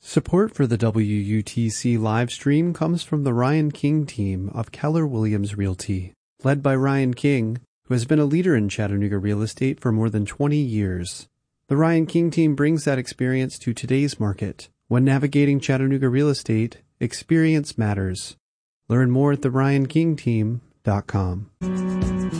Support for the WUTC live stream comes from the Ryan King team of Keller Williams Realty, led by Ryan King, who has been a leader in Chattanooga real estate for more than 20 years. The Ryan King team brings that experience to today's market. When navigating Chattanooga real estate, experience matters. Learn more at theryankingteam.com.